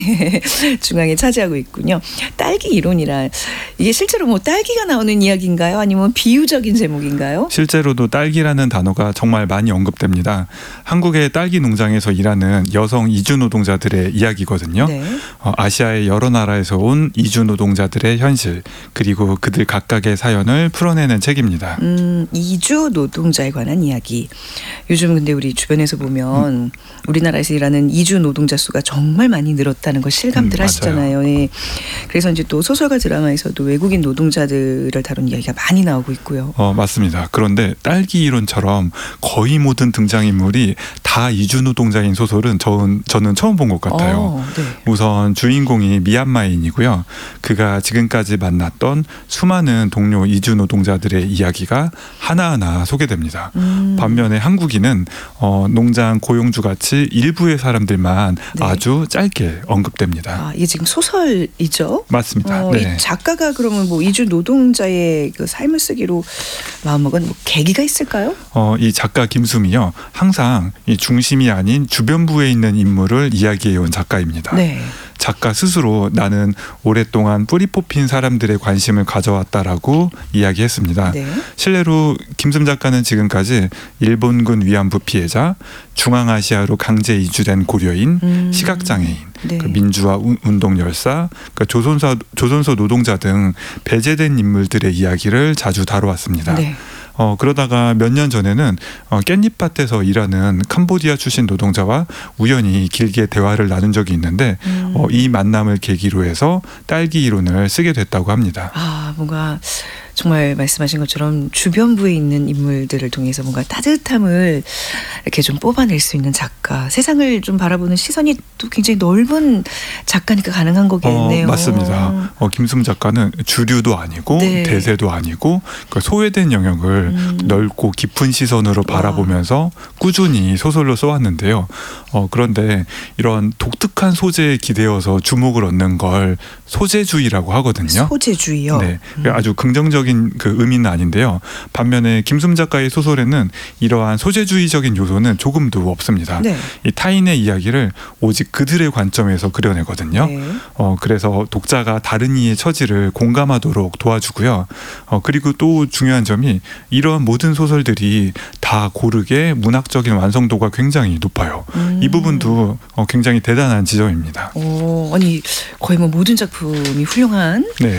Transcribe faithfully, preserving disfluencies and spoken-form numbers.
중앙에 차지하고 있군요. 딸기 이론이란 이게 실제로 뭐 딸기가 나오는 이야기인가요? 아니면 비유적인 제목인가요? 실제로도 딸기라는 단어가 정말 많이 언급됩니다. 한국의 딸기 농장에서 일하는 여성 이주 노동자들의 이야기거든요. 네. 어, 아시아의 여러 나라에서 온 이주 노동자들의 현실, 그리고 그들 각각의 사연을 풀어내는 책입니다. 음, 이주 노동자에 관한 이야기. 요즘 근데 우리 주변에서 보면 음. 우리나라에서 일하는 이주 노동자 수가 정말 많이 늘었다는 걸 실감들 음, 하시잖아요. 예. 그래서 이제 또 소설과 드라마에서도 외국인 노동자들을 다룬 이야기가 많이 나오고 있고요. 어, 맞습니다. 그런데 딸기 이론처럼 거의 모든 등장인물이 다 이주 노동자인 소설은 저는, 저는 처음 본 것 같아요. 어, 네. 우선 주인공이 미얀마인이고요. 그가 지금까지 만났던 수많은 동료 이주 노동자들의 이야기가 하나하나 소개됩니다. 음. 반면에 한국인은 어, 농장 고용주같이 일부의 사람들만 네. 아주 짧게 언급됩니다. 아, 이게 지금 소설이죠? 맞습니다. 어, 네. 이 작가가 그러면 뭐 이주 노동자의 그 삶을 쓰기로 마음먹은 뭐 계기가 있을까요? 어, 이 작가 김수미요. 항상 이 중심이 아닌 주변부에 있는 인물을 이야기해온 작가입니다. 네. 작가 스스로 나는 오랫동안 뿌리 뽑힌 사람들의 관심을 가져왔다라고 이야기했습니다. 네. 실례로 김수미 작가는 지금까지 일본군 위안부 피해자, 중앙아시아로 강제 이주된 고려인, 음. 시각장애인, 네. 그 민주화 운동 열사, 그 조선사, 조선소 노동자 등 배제된 인물들의 이야기를 자주 다뤄왔습니다. 네. 어, 그러다가 몇 년 전에는 어, 깻잎밭에서 일하는 캄보디아 출신 노동자와 우연히 길게 대화를 나눈 적이 있는데 음. 어, 이 만남을 계기로 해서 딸기 이론을 쓰게 됐다고 합니다. 아, 뭔가 정말 말씀하신 것처럼 주변부에 있는 인물들을 통해서 뭔가 따뜻함을 이렇게 좀 뽑아낼 수 있는 작가, 세상을 좀 바라보는 시선이 또 굉장히 넓은 작가니까 가능한 거겠네요. 어, 맞습니다. 어, 김수미 작가는 주류도 아니고 네. 대세도 아니고 그 소외된 영역을 음. 넓고 깊은 시선으로 바라보면서 꾸준히 소설로 써왔는데요. 어, 그런데 이런 독특한 소재에 기대어서 주목을 얻는 걸 소재주의라고 하거든요. 소재주의요? 네, 음. 아주 긍정적인 그 의미는 아닌데요. 반면에 김수미 작가의 소설에는 이러한 소재주의적인 요소는 조금도 없습니다. 네. 이 타인의 이야기를 오직 그들의 관점에서 그려내거든요. 네. 어, 그래서 독자가 다른 이의 처지를 공감하도록 도와주고요. 어, 그리고 또 중요한 점이 이러한 모든 소설들이 다 고르게 문학적인 완성도가 굉장히 높아요. 음. 이 부분도 어, 굉장히 대단한 지점입니다. 오, 아니 거의 뭐 모든 작품이 훌륭한 네.